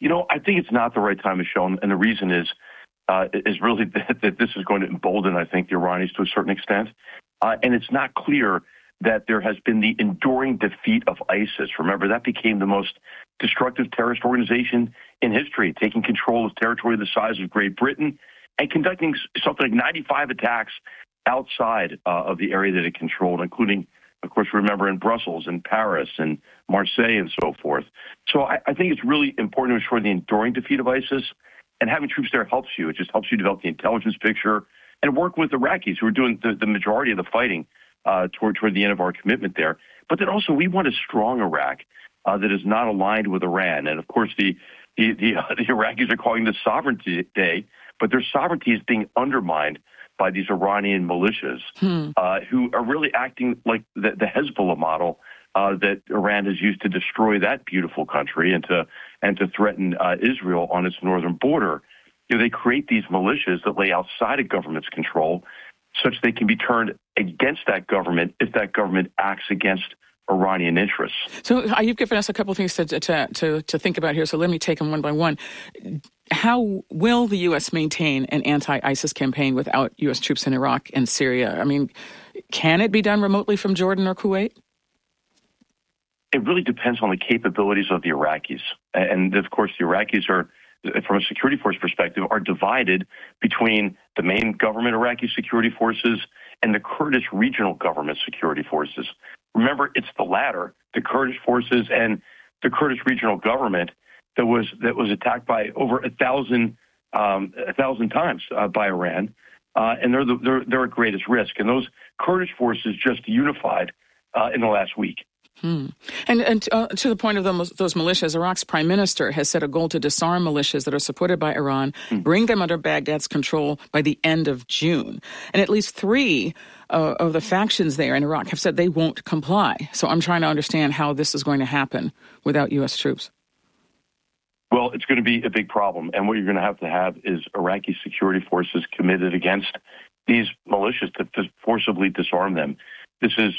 I think it's not the right time, Michelle, and the reason is really that this is going to embolden, I think, the Iranians to a certain extent. And it's not clear that there has been the enduring defeat of ISIS. Remember, that became the most destructive terrorist organization in history, taking control of territory the size of Great Britain and conducting something like 95 attacks outside of the area that it controlled, including, of course, remember, in Brussels and Paris and Marseille and so forth. So I think it's really important to ensure the enduring defeat of ISIS, and having troops there helps you. It just helps you develop the intelligence picture and work with Iraqis who are doing the majority of the fighting toward the end of our commitment there. But then also we want a strong Iraq that is not aligned with Iran. And of course, the Iraqis are calling this Sovereignty Day, but their sovereignty is being undermined by these Iranian militias who are really acting like the Hezbollah model that Iran has used to destroy that beautiful country and to threaten Israel on its northern border. They create these militias that lay outside of government's control, such they can be turned against that government if that government acts against Iranian interests. So you've given us a couple of things to think about here, so let me take them one by one. How will the U.S. maintain an anti-ISIS campaign without U.S. troops in Iraq and Syria? I mean, can it be done remotely from Jordan or Kuwait? It really depends on the capabilities of the Iraqis. And of course, the Iraqis are, from a security force perspective, are divided between the main government Iraqi security forces and the Kurdish regional government security forces. Remember, it's the latter, the Kurdish forces and the Kurdish regional government, that was attacked by over 1,000 times by Iran, and they're at greatest risk. And those Kurdish forces just unified in the last week. And to the point of those militias, Iraq's prime minister has set a goal to disarm militias that are supported by Iran, bring them under Baghdad's control by the end of June. And at least 3 of the factions there in Iraq have said they won't comply. So I'm trying to understand how this is going to happen without U.S. troops. Well, it's going to be a big problem. And what you're going to have is Iraqi security forces committed against these militias to forcibly disarm them. This is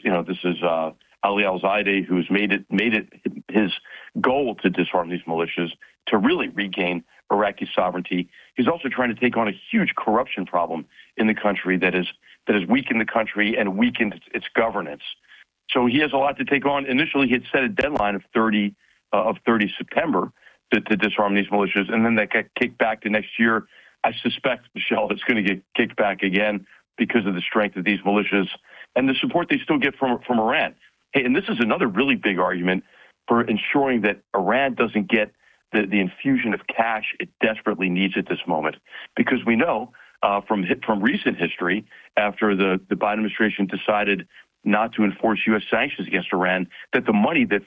Ali al-Zaidi, who's made it his goal to disarm these militias, to really regain Iraqi sovereignty. He's also trying to take on a huge corruption problem in the country that has weakened the country and weakened its governance. So he has a lot to take on. Initially, he had set a deadline of 30 September to disarm these militias, and then that got kicked back to next year. I suspect, Michelle, it's going to get kicked back again because of the strength of these militias and the support they still get from Iran. Hey, and this is another really big argument for ensuring that Iran doesn't get the infusion of cash it desperately needs at this moment, because we know from recent history, after the Biden administration decided not to enforce U.S. sanctions against Iran, that the money that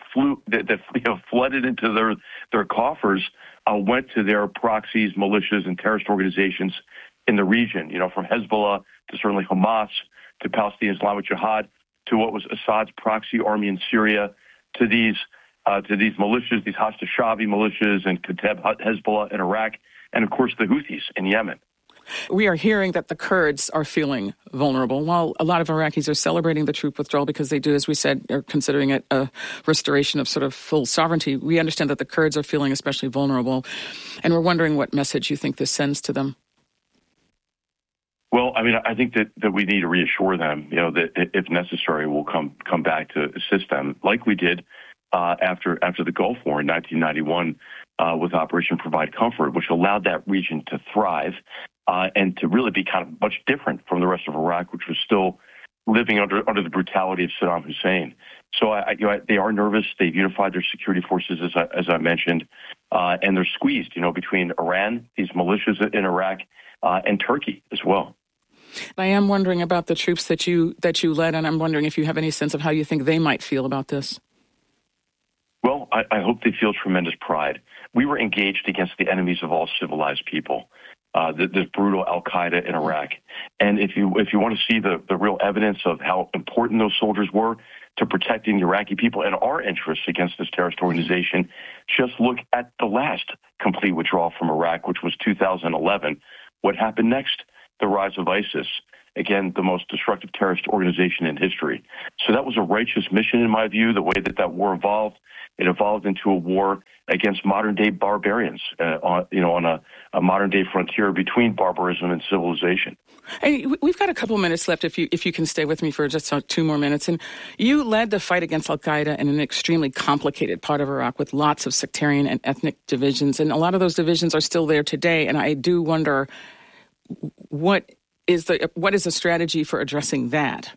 flooded into their coffers went to their proxies, militias, and terrorist organizations in the region. From Hezbollah to certainly Hamas to Palestinian Islamic Jihad to what was Assad's proxy army in Syria to these militias, these Hashd al-Shaabi militias and Kateb Hezbollah in Iraq, and of course the Houthis in Yemen. We are hearing that the Kurds are feeling vulnerable. While a lot of Iraqis are celebrating the troop withdrawal because they do, as we said, are considering it a restoration of sort of full sovereignty, we understand that the Kurds are feeling especially vulnerable. And we're wondering what message you think this sends to them. Well, I mean, I think that we need to reassure them, that if necessary, we'll come back to assist them, like we did after the Gulf War in 1991 with Operation Provide Comfort, which allowed that region to thrive and to really be kind of much different from the rest of Iraq, which was still living under the brutality of Saddam Hussein. So they are nervous. They've unified their security forces, as I mentioned, and they're squeezed, between Iran, these militias in Iraq, and Turkey as well. I am wondering about the troops that you led, and I'm wondering if you have any sense of how you think they might feel about this. Well, I hope they feel tremendous pride. We were engaged against the enemies of all civilized people, this brutal al-Qaeda in Iraq. And if you want to see the real evidence of how important those soldiers were to protecting the Iraqi people and our interests against this terrorist organization, just look at the last complete withdrawal from Iraq, which was 2011. What happened next? The rise of ISIS. again, the most destructive terrorist organization in history. So that was a righteous mission, in my view, the way that war evolved. It evolved into a war against modern-day barbarians, on a modern-day frontier between barbarism and civilization. Hey, we've got a couple minutes left if you can stay with me for just 2 more minutes. And you led the fight against al-Qaeda in an extremely complicated part of Iraq with lots of sectarian and ethnic divisions. And a lot of those divisions are still there today. And I do wonder, what is the strategy for addressing that?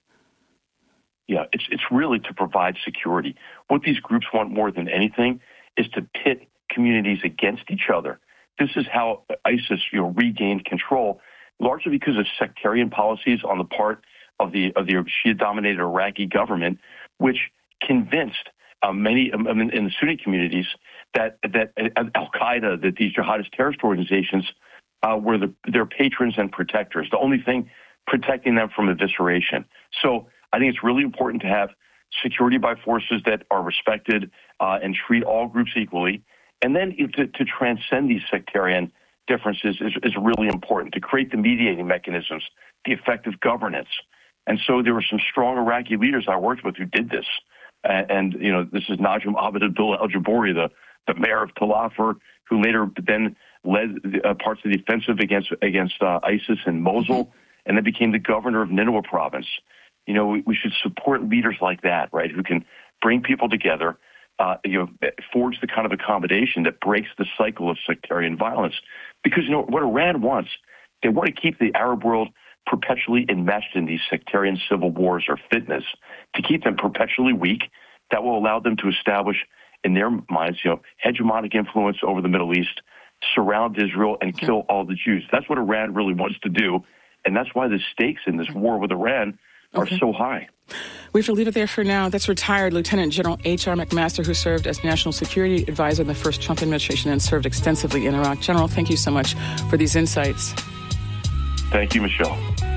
Yeah, it's really to provide security. What these groups want more than anything is to pit communities against each other. This is how ISIS, regained control, largely because of sectarian policies on the part of the Shia-dominated Iraqi government, which convinced many in the Sunni communities that al-Qaeda, that these jihadist terrorist organizations were their patrons and protectors, the only thing protecting them from evisceration. So I think it's really important to have security by forces that are respected and treat all groups equally. And then to transcend these sectarian differences is really important, to create the mediating mechanisms, the effective governance. And so there were some strong Iraqi leaders I worked with who did this. And this is Najm Abed Abdullah al-Jabouri, the mayor of Tel Afar, who later then led parts of the offensive against ISIS in Mosul, and then became the governor of Nineveh province. We should support leaders like that, right, who can bring people together, forge the kind of accommodation that breaks the cycle of sectarian violence. Because, what Iran wants, they want to keep the Arab world perpetually enmeshed in these sectarian civil wars or fitnas, to keep them perpetually weak. That will allow them to establish, in their minds, hegemonic influence over the Middle East, surround Israel, and kill all the Jews. That's what Iran really wants to do. And that's why the stakes in this war with Iran are so high. We have to leave it there for now. That's retired Lieutenant General H.R. McMaster, who served as National Security Advisor in the first Trump administration and served extensively in Iraq. General, thank you so much for these insights. Thank you, Michelle.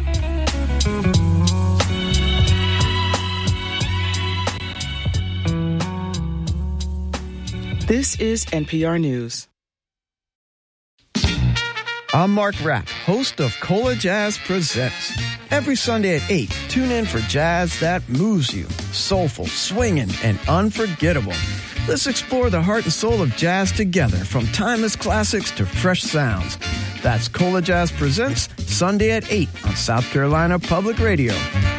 This is NPR News. I'm Mark Rapp, host of Cola Jazz Presents. Every Sunday at 8, tune in for jazz that moves you, soulful, swinging, and unforgettable. Let's explore the heart and soul of jazz together, from timeless classics to fresh sounds. That's Cola Jazz Presents, Sunday at 8 on South Carolina Public Radio.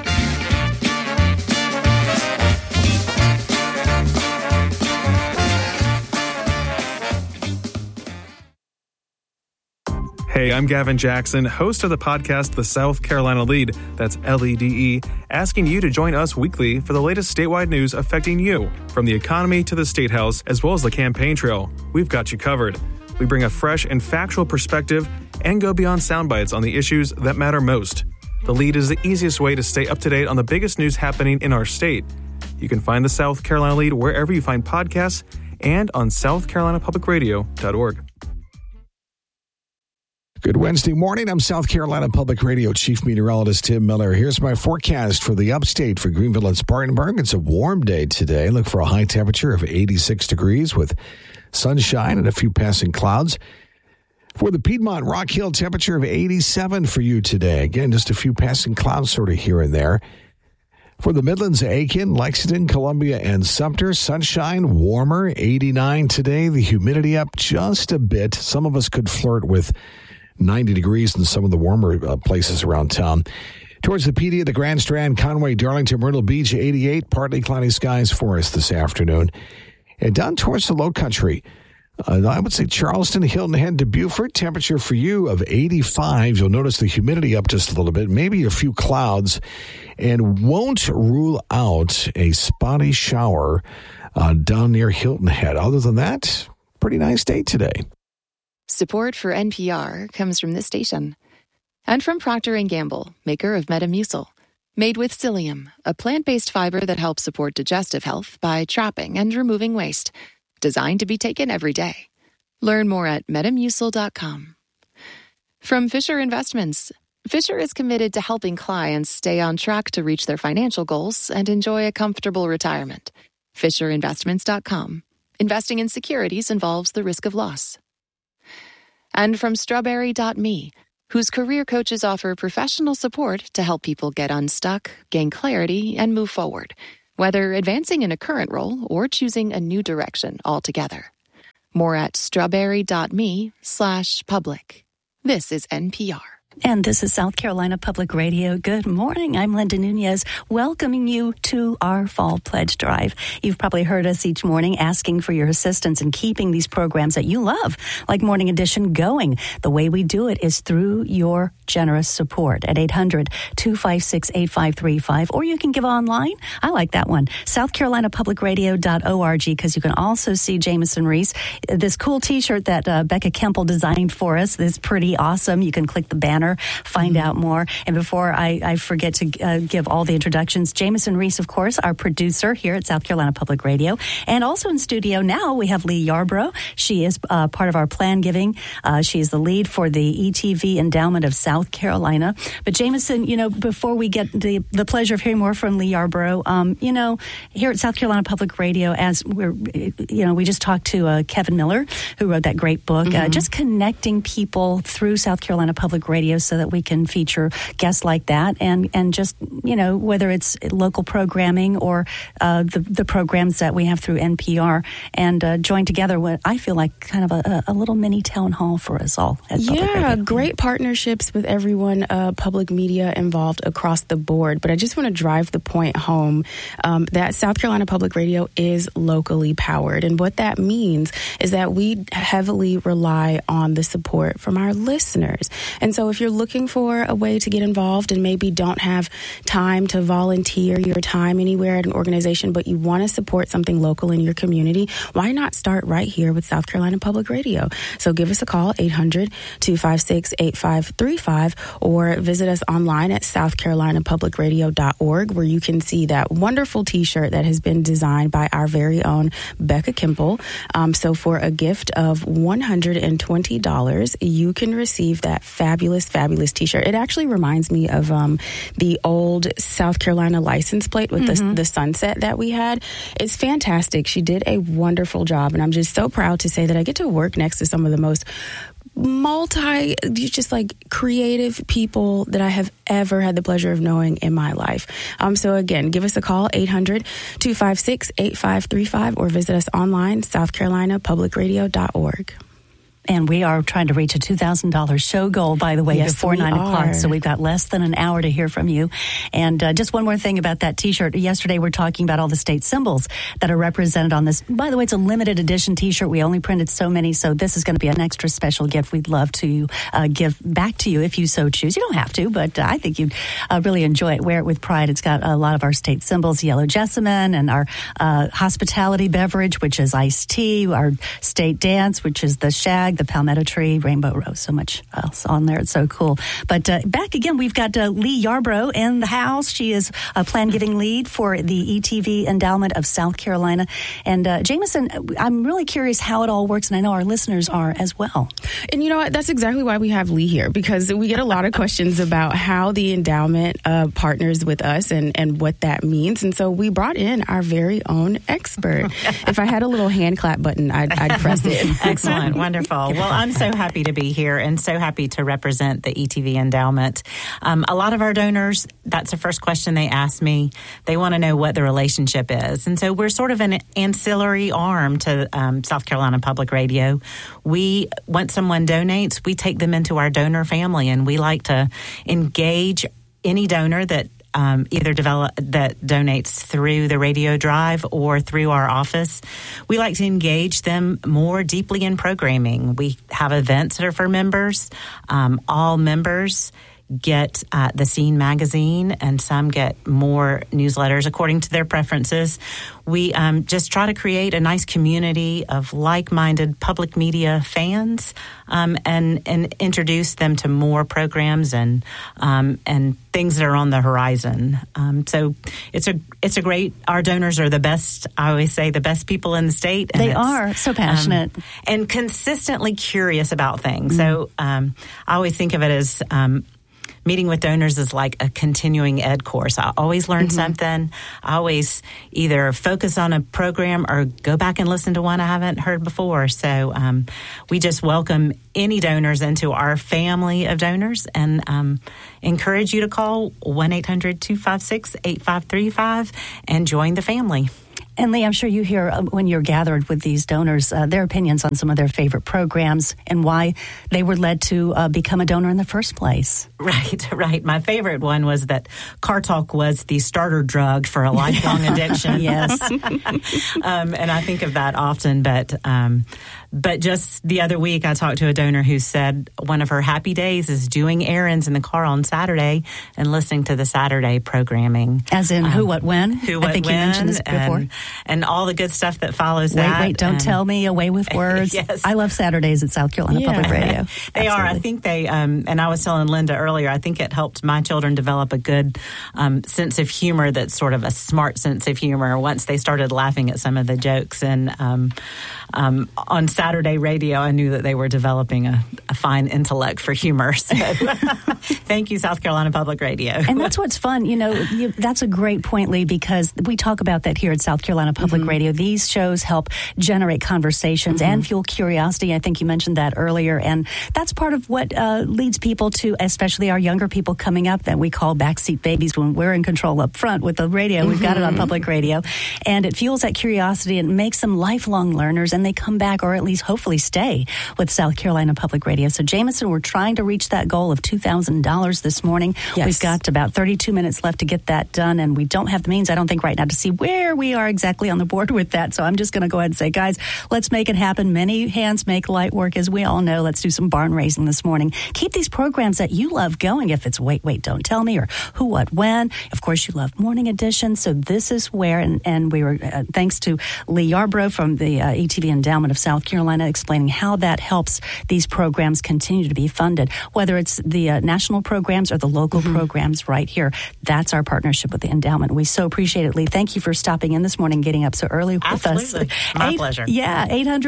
Hey, I'm Gavin Jackson, host of the podcast The South Carolina Lead, that's LEDE, asking you to join us weekly for the latest statewide news affecting you, from the economy to the State House, as well as the campaign trail. We've got you covered. We bring a fresh and factual perspective and go beyond sound bites on the issues that matter most. The Lead is the easiest way to stay up to date on the biggest news happening in our state. You can find the South Carolina Lead wherever you find podcasts and on southcarolinapublicradio.org. Good Wednesday morning. I'm South Carolina Public Radio Chief Meteorologist Tim Miller. Here's my forecast for the upstate for Greenville and Spartanburg. It's a warm day today. Look for a high temperature of 86 degrees with sunshine and a few passing clouds. For the Piedmont Rock Hill, temperature of 87 for you today. Again, just a few passing clouds sort of here and there. For the Midlands, Aiken, Lexington, Columbia, and Sumter, sunshine, warmer, 89 today. The humidity up just a bit. Some of us could flirt with 90 degrees in some of the warmer places around town. Towards the PD, the Grand Strand, Conway, Darlington, Myrtle Beach, 88, partly cloudy skies for us this afternoon. And down towards the Low Country, I would say Charleston, Hilton Head to Beaufort, temperature for you of 85. You'll notice the humidity up just a little bit, maybe a few clouds, and won't rule out a spotty shower down near Hilton Head. Other than that, pretty nice day today. Support for NPR comes from this station and from Procter & Gamble, maker of Metamucil. Made with psyllium, a plant-based fiber that helps support digestive health by trapping and removing waste. Designed to be taken every day. Learn more at Metamucil.com. From Fisher Investments, Fisher is committed to helping clients stay on track to reach their financial goals and enjoy a comfortable retirement. FisherInvestments.com. Investing in securities involves the risk of loss. And from Strawberry.me, whose career coaches offer professional support to help people get unstuck, gain clarity, and move forward, whether advancing in a current role or choosing a new direction altogether. More at strawberry.me/public. This is NPR. And this is South Carolina Public Radio. Good morning. I'm Linda Nunez, welcoming you to our Fall Pledge Drive. You've probably heard us each morning asking for your assistance in keeping these programs that you love, like Morning Edition, going. The way we do it is through your generous support at 800-256-8535, or you can give online. I like that one. SouthCarolinaPublicRadio.org, because you can also see Jameson Reese, this cool T-shirt that Becca Kemple designed for us. This is pretty awesome. You can click the banner, find out more. And before I forget to give all the introductions, Jameson Reese, of course, our producer here at South Carolina Public Radio. And also in studio now, we have Lee Yarbrough. She is part of our plan giving. She is the lead for the ETV Endowment of South Carolina. But Jameson, before we get the pleasure of hearing more from Lee Yarbrough, here at South Carolina Public Radio, as we just talked to Kevin Miller, who wrote that great book, just connecting people through South Carolina Public Radio so that we can feature guests like that, and just, whether it's local programming or the programs that we have through NPR, and join together what I feel like kind of a little mini town hall for us all at Public Radio. Great partnerships with everyone, public media involved across the board. But I just want to drive the point home that South Carolina Public Radio is locally powered. And what that means is that we heavily rely on the support from our listeners. And so if you're looking for a way to get involved and maybe don't have time to volunteer your time anywhere at an organization, but you want to support something local in your community, why not start right here with South Carolina Public Radio? So give us a call, 800-256-8535, or visit us online at southcarolinapublicradio.org, where you can see that wonderful T-shirt that has been designed by our very own Becca Kemple. So for a gift of $120, you can receive that fabulous T-shirt. It actually reminds me of the old South Carolina license plate with the sunset that we had. It's fantastic. She did a wonderful job, and I'm just so proud to say that I get to work next to some of the most creative people that I have ever had the pleasure of knowing in my life. So again, give us a call, 800-256-8535, or visit us online, southcarolinapublicradio.org. And we are trying to reach a $2,000 show goal, by the way, before 9 o'clock. So we've got less than an hour to hear from you. And just one more thing about that T-shirt. Yesterday, we're talking about all the state symbols that are represented on this. By the way, it's a limited edition T-shirt. We only printed so many, so this is going to be an extra special gift we'd love to give back to you if you so choose. You don't have to, but I think you'd really enjoy it. Wear it with pride. It's got a lot of our state symbols, yellow jessamine, and our hospitality beverage, which is iced tea, our state dance, which is the shag, the palmetto tree, rainbow rose, so much else on there. It's so cool. But back again, we've got Lee Yarbrough in the house. She is a plan giving lead for the ETV Endowment of South Carolina. And Jameson, I'm really curious how it all works, and I know our listeners are as well. And you know what? That's exactly why we have Lee here, because we get a lot of questions about how the endowment partners with us and what that means. And so we brought in our very own expert. If I had a little hand clap button, I'd press it. Excellent. Wonderful. Well, I'm so happy to be here and so happy to represent the ETV Endowment. A lot of our donors, that's the first question they ask me. They want to know what the relationship is. And so we're sort of an ancillary arm to South Carolina Public Radio. Once someone donates, we take them into our donor family, and we like to engage any donor that that donates through the radio drive or through our office. We like to engage them more deeply in programming. We have events that are for members. All members get the Scene magazine, and some get more newsletters according to their preferences. We just try to create a nice community of like-minded public media fans, and introduce them to more programs and things that are on the horizon. So it's a great. Our donors are the best. I always say the best people in the state. And they are so passionate and consistently curious about things. So I always think of it as meeting with donors is like a continuing ed course. I always learn something. I always either focus on a program or go back and listen to one I haven't heard before. So we just welcome any donors into our family of donors and encourage you to call 1-800-256-8535 and join the family. And Lee, I'm sure you hear when you're gathered with these donors, their opinions on some of their favorite programs and why they were led to become a donor in the first place. Right. My favorite one was that Car Talk was the starter drug for a lifelong addiction. Yes. And I think of that often, but just the other week, I talked to a donor who said one of her happy days is doing errands in the car on Saturday and listening to the Saturday programming. As in Who, What, When? Who, What, I think when, you mentioned this before. And all the good stuff that follows that. Wait, don't tell me, Away with Words. Yes. I love Saturdays at South Carolina Public Radio. They are. I think they, and I was telling Linda earlier, I think it helped my children develop a good sense of humor that's sort of a smart sense of humor once they started laughing at some of the jokes. And on Saturday radio, I knew that they were developing a fine intellect for humor. So thank you, South Carolina Public Radio. And that's what's fun. That's a great point, Lee, because we talk about that here at South Carolina Public Radio. These shows help generate conversations and fuel curiosity. I think you mentioned that earlier. And that's part of what leads people to, especially our younger people coming up, that we call backseat babies when we're in control up front with the radio. We've got it on public radio. And it fuels that curiosity and makes them lifelong learners, and they come back or at least hopefully stay with South Carolina Public Radio. So, Jameson, we're trying to reach that goal of $2,000 this morning. Yes. We've got about 32 minutes left to get that done, and we don't have the means, I don't think, right now to see where we are exactly on the board with that. So I'm just going to go ahead and say, guys, let's make it happen. Many hands make light work, as we all know. Let's do some barn raising this morning. Keep these programs that you love going. If it's Wait, Don't Tell Me or Who, What, When. Of course, you love Morning Edition. So this is where, and we were, thanks to Lee Yarbrough from the ETV Endowment of South Carolina, explaining how that helps these programs continue to be funded, whether it's the national programs or the local programs right here. That's our partnership with the endowment. We so appreciate it, Lee. Thank you for stopping in this morning, getting up so early with us. My pleasure. Yeah,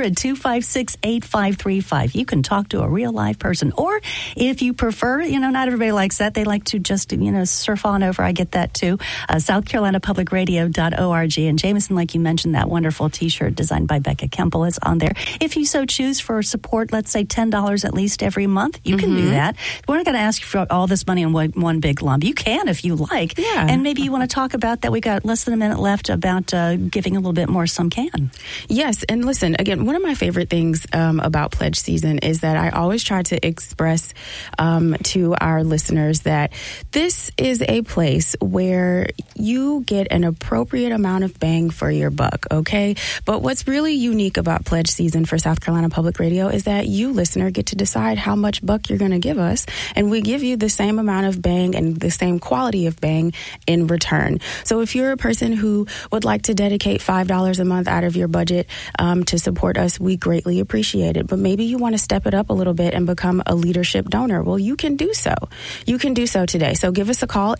800-256-8535. You can talk to a real live person. Or if you prefer, not everybody likes that. They like to just, surf on over. I get that too. SouthCarolinaPublicRadio.org. And Jameson, like you mentioned, that wonderful T-shirt designed by Becca Kemple is on there. If you so choose for support, let's say $10 at least every month, you can do that. We're not going to ask you for all this money in one big lump. You can if you like. Yeah. And maybe you want to talk about that. We got less than a minute left about giving a little bit more. Some can. Yes. And listen, again, one of my favorite things about pledge season is that I always try to express to our listeners that this is a place where you get an appropriate amount of bang for your buck, okay? But what's really unique about pledge season for South Carolina Public Radio is that you, listener, get to decide how much buck you're going to give us, and we give you the same amount of bang and the same quality of bang in return. So if you're a person who would like to dedicate $5 a month out of your budget to support us, we greatly appreciate it. But maybe you want to step it up a little bit and become a leadership donor. Well, you can do so. You can do so today. So give us a call,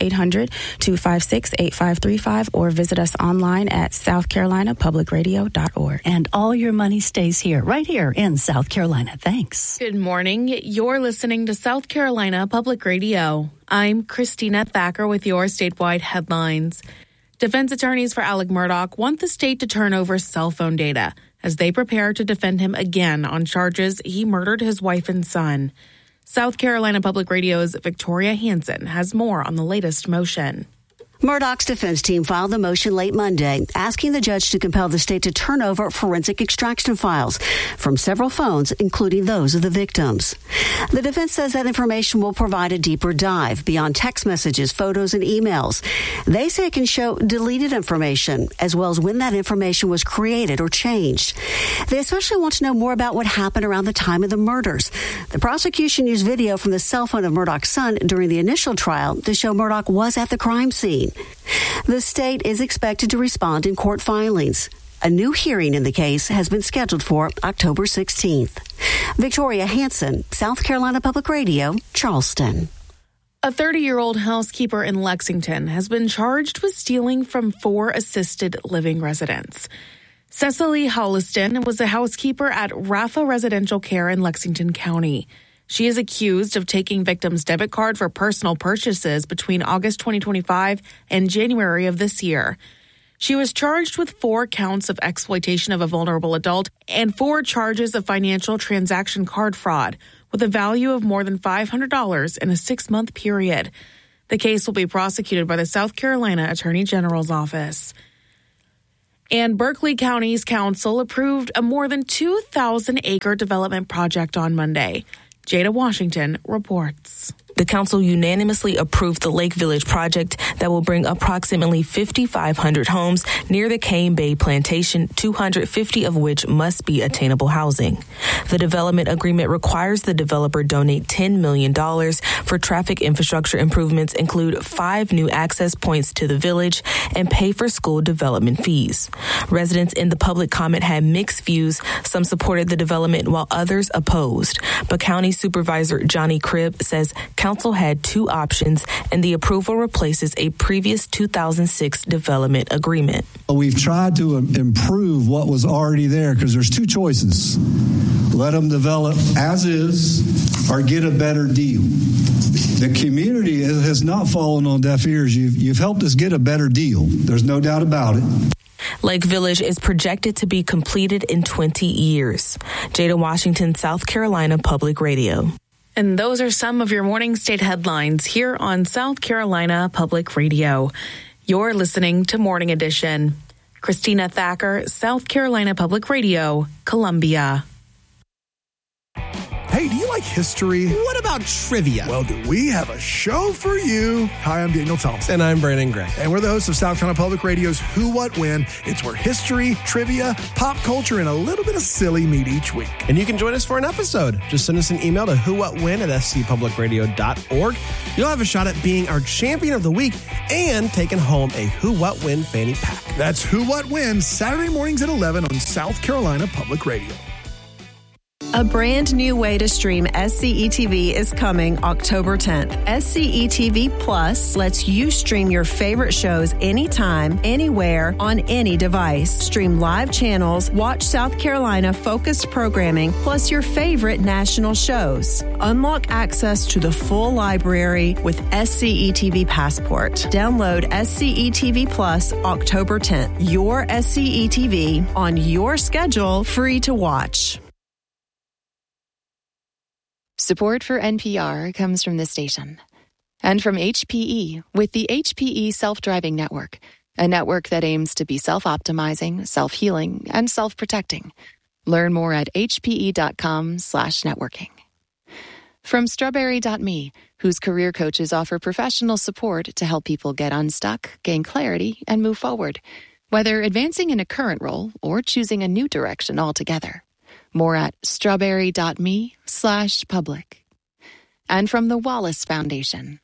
800-256-8535, or visit us online at southcarolinapublicradio.org. And all your money stays here, right here in South Carolina. Thanks. Good morning. You're listening to South Carolina Public Radio. I'm Christina Thacker with your statewide headlines. Defense attorneys for Alec Murdaugh want the state to turn over cell phone data as they prepare to defend him again on charges he murdered his wife and son. South Carolina Public Radio's Victoria Hansen has more on the latest motion. Murdaugh's defense team filed the motion late Monday, asking the judge to compel the state to turn over forensic extraction files from several phones, including those of the victims. The defense says that information will provide a deeper dive beyond text messages, photos, and emails. They say it can show deleted information, as well as when that information was created or changed. They especially want to know more about what happened around the time of the murders. The prosecution used video from the cell phone of Murdaugh's son during the initial trial to show Murdaugh was at the crime scene. The state is expected to respond in court filings. A new hearing in the case has been scheduled for October 16th. Victoria Hansen, South Carolina Public Radio, Charleston. A 30-year-old housekeeper in Lexington has been charged with stealing from 4 assisted living residents. Cecily Holliston was a housekeeper at Rafa Residential Care in Lexington County. She is accused of taking victims' debit card for personal purchases between August 2025 and January of this year. She was charged with 4 counts of exploitation of a vulnerable adult and 4 charges of financial transaction card fraud with a value of more than $500 in a 6-month period. The case will be prosecuted by the South Carolina Attorney General's office. And Berkeley County's council approved a more than 2,000-acre development project on Monday. Jada Washington reports. The council unanimously approved the Lake Village project that will bring approximately 5,500 homes near the Cane Bay Plantation, 250 of which must be attainable housing. The development agreement requires the developer donate $10 million for traffic infrastructure improvements, include 5 new access points to the village, and pay for school development fees. Residents in the public comment had mixed views. Some supported the development while others opposed. But County Supervisor Johnny Cribb says Council had 2 options, and the approval replaces a previous 2006 development agreement. We've tried to improve what was already there because there's 2 choices. Let them develop as is or get a better deal. The community has not fallen on deaf ears. You've helped us get a better deal. There's no doubt about it. Lake Village is projected to be completed in 20 years. Jada Washington, South Carolina Public Radio. And those are some of your morning state headlines here on South Carolina Public Radio. You're listening to Morning Edition. Christina Thacker, South Carolina Public Radio, Columbia. Hey, do you like history? What about trivia? Well, do we have a show for you? Hi, I'm Daniel Thompson. And I'm Brandon Gray. And we're the hosts of South Carolina Public Radio's Who, What, When. It's where history, trivia, pop culture, and a little bit of silly meet each week. And you can join us for an episode. Just send us an email to whowhatwhen@scpublicradio.org. You'll have a shot at being our champion of the week and taking home a Who, What, When fanny pack. That's Who, What, When, Saturday mornings at 11 on South Carolina Public Radio. A brand new way to stream SCETV is coming October 10th. SCETV Plus lets you stream your favorite shows anytime, anywhere, on any device. Stream live channels, watch South Carolina focused programming, plus your favorite national shows. Unlock access to the full library with SCETV Passport. Download SCETV Plus October 10th. Your SCETV on your schedule, free to watch. Support for NPR comes from this station and from HPE with the HPE Self-Driving Network, a network that aims to be self-optimizing, self-healing, and self-protecting. Learn more at hpe.com/networking. From Strawberry.me, whose career coaches offer professional support to help people get unstuck, gain clarity, and move forward, whether advancing in a current role or choosing a new direction altogether. More at strawberry.me/public. And from the Wallace Foundation.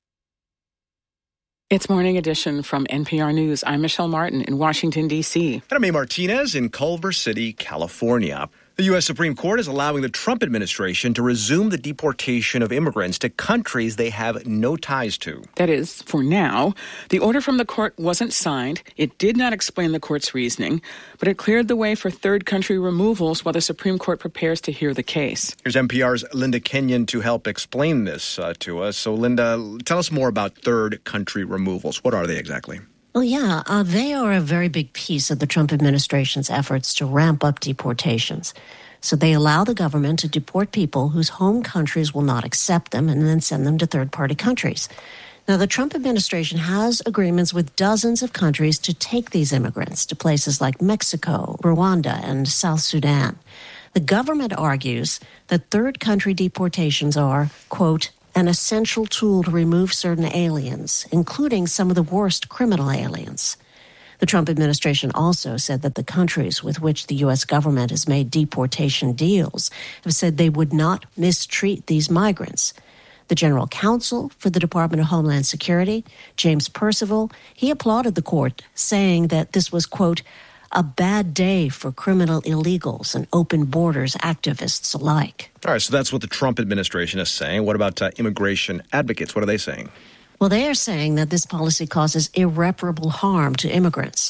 It's Morning Edition from NPR News. I'm Michelle Martin in Washington, D.C. And I'm A. Martinez in Culver City, California. The U.S. Supreme Court is allowing the Trump administration to resume the deportation of immigrants to countries they have no ties to. That is, for now. The order from the court wasn't signed. It did not explain the court's reasoning, but it cleared the way for third country removals while the Supreme Court prepares to hear the case. Here's NPR's Linda Kenyon to help explain this to us. So, Linda, tell us more about third country removals. What are they exactly? Well, yeah, they are a very big piece of the Trump administration's efforts to ramp up deportations. So they allow the government to deport people whose home countries will not accept them and then send them to third-party countries. Now, the Trump administration has agreements with dozens of countries to take these immigrants to places like Mexico, Rwanda, and South Sudan. The government argues that third country deportations are, quote, an essential tool to remove certain aliens, including some of the worst criminal aliens. The Trump administration also said that the countries with which the U.S. government has made deportation deals have said they would not mistreat these migrants. The general counsel for the Department of Homeland Security, James Percival, he applauded the court, saying that this was, quote, a bad day for criminal illegals and open borders activists alike. All right, so that's what the Trump administration is saying. What about immigration advocates? What are they saying? Well, they are saying that this policy causes irreparable harm to immigrants.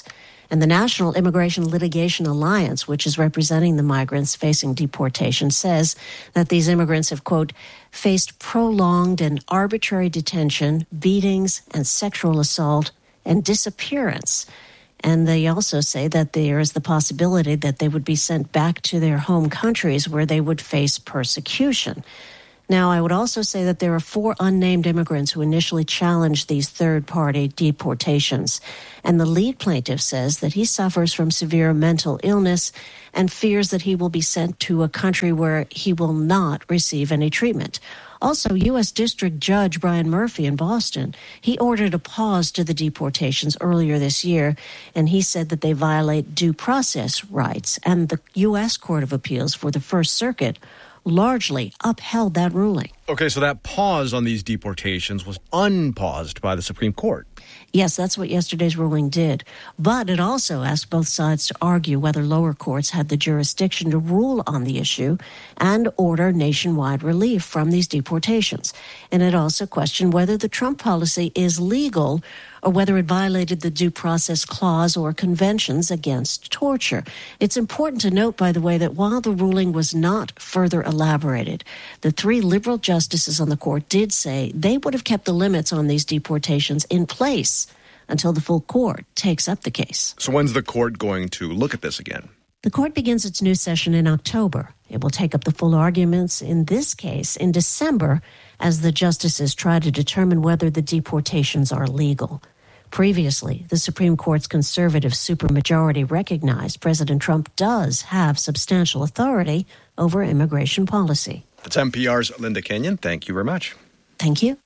And the National Immigration Litigation Alliance, which is representing the migrants facing deportation, says that these immigrants have, quote, faced prolonged and arbitrary detention, beatings, and sexual assault and disappearance. And they also say that there is the possibility that they would be sent back to their home countries where they would face persecution. Now, I would also say that there are 4 unnamed immigrants who initially challenged these third-party deportations. And the lead plaintiff says that he suffers from severe mental illness and fears that he will be sent to a country where he will not receive any treatment. Also, U.S. District Judge Brian Murphy in Boston, he ordered a pause to the deportations earlier this year, and he said that they violate due process rights. And the U.S. Court of Appeals for the First Circuit largely upheld that ruling. Okay, so that pause on these deportations was unpaused by the Supreme Court. Yes, that's what yesterday's ruling did. But it also asked both sides to argue whether lower courts had the jurisdiction to rule on the issue and order nationwide relief from these deportations. And it also questioned whether the Trump policy is legal or whether it violated the Due Process Clause or conventions against torture. It's important to note, by the way, that while the ruling was not further elaborated, the 3 liberal justices on the court did say they would have kept the limits on these deportations in place until the full court takes up the case. So when's the court going to look at this again? The court begins its new session in October. It will take up the full arguments in this case in December as the justices try to determine whether the deportations are legal. Previously, the Supreme Court's conservative supermajority recognized President Trump does have substantial authority over immigration policy. That's NPR's Linda Kenyon. Thank you very much. Thank you.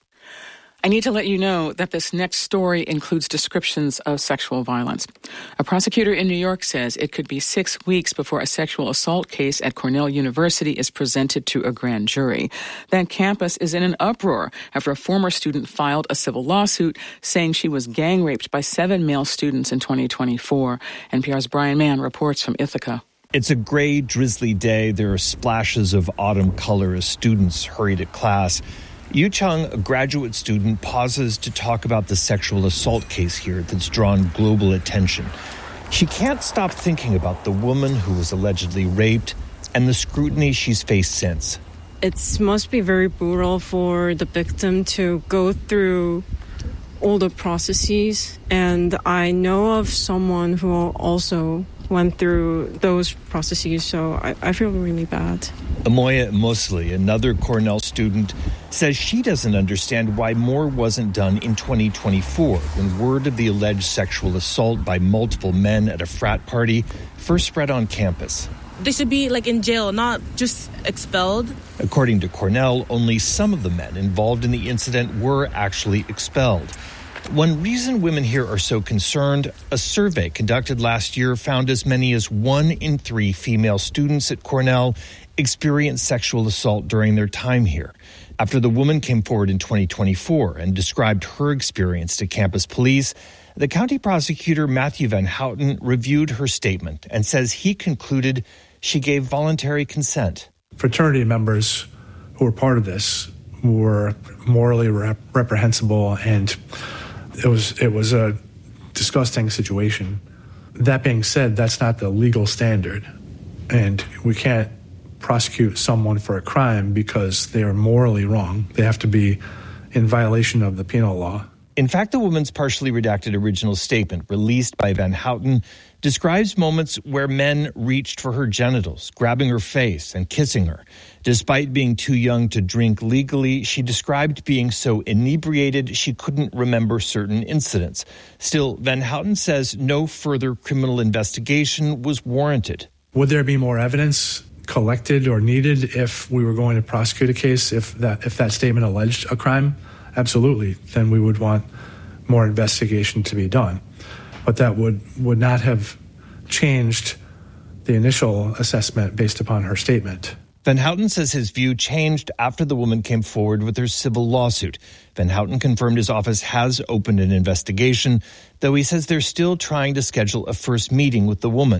I need to let you know that this next story includes descriptions of sexual violence. A prosecutor in New York says it could be 6 weeks before a sexual assault case at Cornell University is presented to a grand jury. That campus is in an uproar after a former student filed a civil lawsuit saying she was gang raped by 7 male students in 2024. NPR's Brian Mann reports from Ithaca. It's a gray, drizzly day. There are splashes of autumn color as students hurry to class. Yu Chung, a graduate student, pauses to talk about the sexual assault case here that's drawn global attention. She can't stop thinking about the woman who was allegedly raped and the scrutiny she's faced since. It must be very brutal for the victim to go through all the processes. And I know of someone who also went through those processes, so I feel really bad. Amoya Mosley, another Cornell student, says she doesn't understand why more wasn't done in 2024 when word of the alleged sexual assault by multiple men at a frat party first spread on campus. They should be in jail, not just expelled. According to Cornell, only some of the men involved in the incident were actually expelled. One reason women here are so concerned, a survey conducted last year found as many as 1 in 3 female students at Cornell experienced sexual assault during their time here. After the woman came forward in 2024 and described her experience to campus police, the county prosecutor Matthew Van Houten reviewed her statement and says he concluded she gave voluntary consent. Fraternity members who were part of this were morally reprehensible, and it was a disgusting situation. That being said, that's not the legal standard, and we can't prosecute someone for a crime because they are morally wrong. They have to be in violation of the penal law. In fact, the woman's partially redacted original statement, released by Van Houten, describes moments where men reached for her genitals, grabbing her face and kissing her. Despite being too young to drink legally, she described being so inebriated she couldn't remember certain incidents. Still, Van Houten says no further criminal investigation was warranted. Would there be more evidence collected or needed if we were going to prosecute a case, if that statement alleged a crime? Absolutely. Then we would want more investigation to be done. But that would not have changed the initial assessment based upon her statement. Van Houten says his view changed after the woman came forward with her civil lawsuit. Van Houten confirmed his office has opened an investigation, though he says they're still trying to schedule a first meeting with the woman.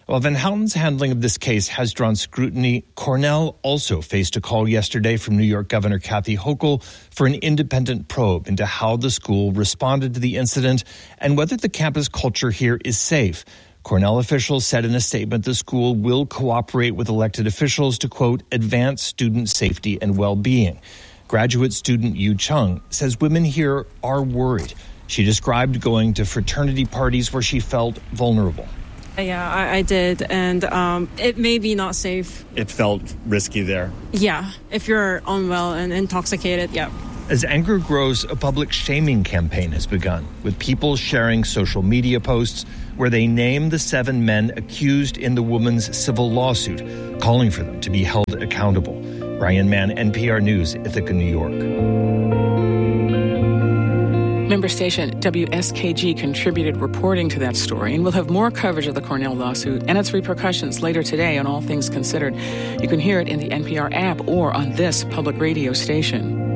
While Van Houten's handling of this case has drawn scrutiny, Cornell also faced a call yesterday from New York Governor Kathy Hochul for an independent probe into how the school responded to the incident and whether the campus culture here is safe. Cornell officials said in a statement the school will cooperate with elected officials to, quote, advance student safety and well-being. Graduate student Yu Chung says women here are worried. She described going to fraternity parties where she felt vulnerable. Yeah, I did, and it may be not safe. It felt risky there. Yeah, if you're unwell and intoxicated, yeah. As anger grows, a public shaming campaign has begun, with people sharing social media posts where they name the 7 men accused in the woman's civil lawsuit, calling for them to be held accountable. Ryan Mann, NPR News, Ithaca, New York. Member station WSKG contributed reporting to that story, and we'll have more coverage of the Cornell lawsuit and its repercussions later today on All Things Considered. You can hear it in the NPR app or on this public radio station.